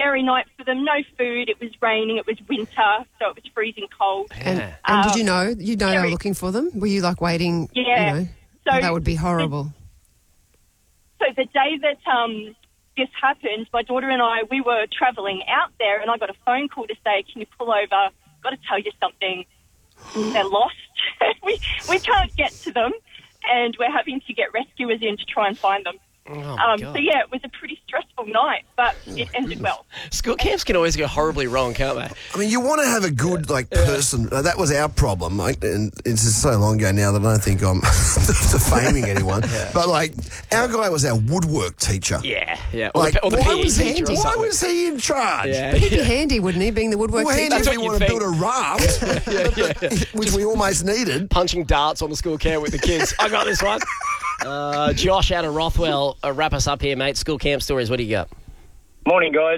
scary night for them. No food. It was raining. It was winter, so it was freezing cold. And did you know they were looking for them? Were you like waiting? Yeah. So that would be horrible. So the day that this happened, my daughter and I, we were travelling out there, and I got a phone call to say, "Can you pull over? Got to tell you something. They're lost. we can't get to them, and we're having to get rescuers in to try and find them." So, yeah, it was a pretty stressful night, but it ended well. School camps can always go horribly wrong, can't they? I mean, you want to have a good, person. That was our problem, and it's just so long ago now that I don't think I'm defaming anyone. But, our guy was our woodwork teacher. Yeah. Or the PE teacher or why something. was he in charge? Yeah. But he'd be handy, wouldn't he, being the woodwork teacher? Handy if we what want to you'd build a raft, which we almost needed. Punching darts on the school camp with the kids. I got this one. Josh out of Rothwell, wrap us up here, mate. School camp stories, what do you got? Morning, guys.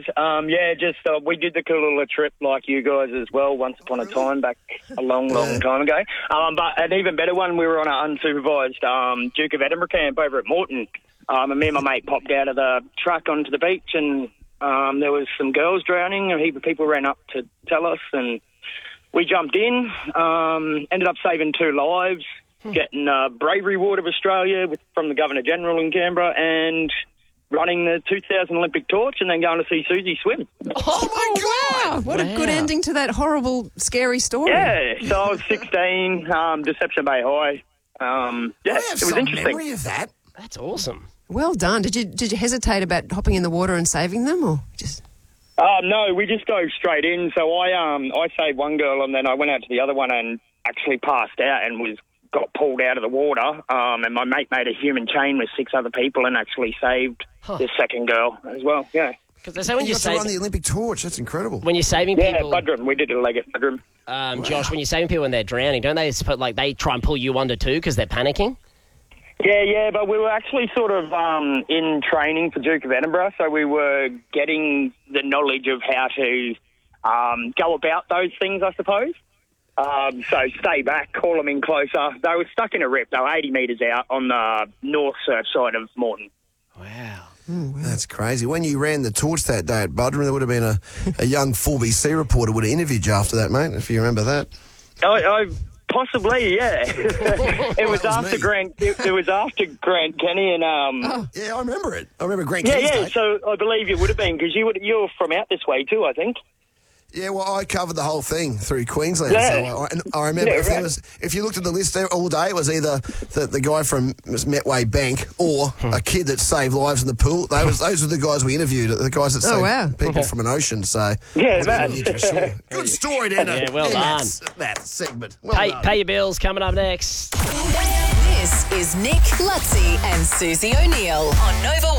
We did the Cooloola trip like you guys as well once upon a time back a long time ago. But an even better one, we were on an unsupervised Duke of Edinburgh camp over at Moreton. And me and my mate popped out of the truck onto the beach, and there was some girls drowning. A heap of people ran up to tell us, and we jumped in, ended up saving 2 lives, getting Bravery Award of Australia from the Governor-General in Canberra, and running the 2000 Olympic torch, and then going to see Susie swim. Oh, my God. What a good ending to that horrible, scary story. Yeah, so I was 16, Deception Bay High. It was interesting. Memory of that. That's awesome. Well done. Did you hesitate about hopping in the water and saving them, or just... No, we just go straight in. So I saved one girl, and then I went out to the other one and actually passed out and got pulled out of the water. And my mate made a human chain with 6 other people and actually saved the second girl as well. Yeah. Because they say when you got to run the Olympic torch. That's incredible. When you're saving people... Yeah, Budrum. We did a leg at Budrum. Josh, when you're saving people when they're drowning, don't they they try and pull you under too because they're panicking? Yeah, but we were actually sort of in training for Duke of Edinburgh, so we were getting the knowledge of how to go about those things, I suppose. So stay back, call them in closer. They were stuck in a rip. They were 80 metres out on the north surf side of Moreton. Wow. That's crazy. When you ran the torch that day at Budrum, there would have been a young 4BC reporter would have interviewed you after that, mate, if you remember that. Possibly, yeah. It was after Grant. It was after Grant Kenny and. Yeah, I remember it. I remember Grant Kenny's day. So I believe it would have been because you're from out this way too, I think. Yeah, well, I covered the whole thing through Queensland. Yeah. So I remember if you looked at the list there all day, it was either the guy from Metway Bank or a kid that saved lives in the pool. Those were the guys we interviewed, the guys that saved people from an ocean. So man. Good story, Dana. Yeah, well done. That segment. Pay your bills coming up next. This is Nick, Lutzi and Susie O'Neill on Nova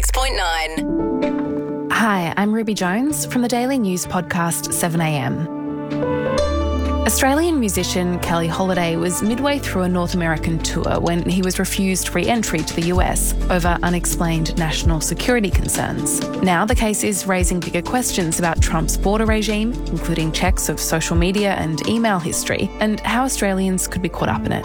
106.9. Hi, I'm Ruby Jones from the daily news podcast 7am. Australian musician Kelly Holiday was midway through a North American tour when he was refused re-entry to the US over unexplained national security concerns. Now the case is raising bigger questions about Trump's border regime, including checks of social media and email history, and how Australians could be caught up in it.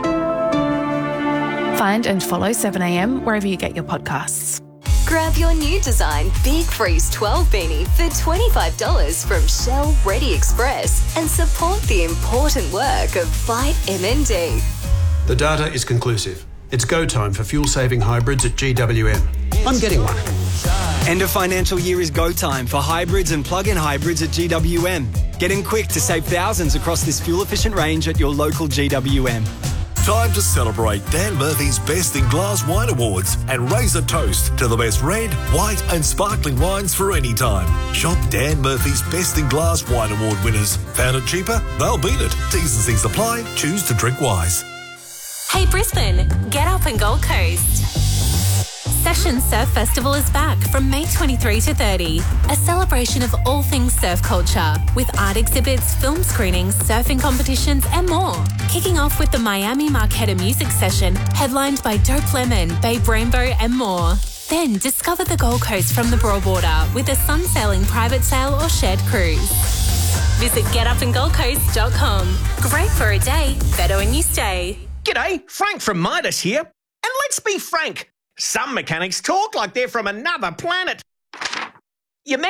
Find and follow 7am wherever you get your podcasts. Grab your new design Big Freeze 12 beanie for $25 from Shell Ready Express and support the important work of Fight MND. The data is conclusive. It's go time for fuel-saving hybrids at GWM. I'm getting one. End of financial year is go time for hybrids and plug-in hybrids at GWM. Get in quick to save thousands across this fuel-efficient range at your local GWM. Time to celebrate Dan Murphy's Best in Glass Wine Awards and raise a toast to the best red, white and sparkling wines for any time. Shop Dan Murphy's Best in Glass Wine Award winners. Found it cheaper? They'll beat it. T's and C's apply. Choose to drink wise. Hey Brisbane, get up and Gold Coast. Session Surf Festival is back from May 23 to 30. A celebration of all things surf culture with art exhibits, film screenings, surfing competitions and more. Kicking off with the Miami Marquetta Music Session, headlined by Dope Lemon, Babe Rainbow and more. Then discover the Gold Coast from the Broad Border with a sun-sailing private sail or shared cruise. Visit getupandgoldcoast.com. Great for a day, better when you stay. G'day, Frank from Midas here. And let's be frank, some mechanics talk like they're from another planet.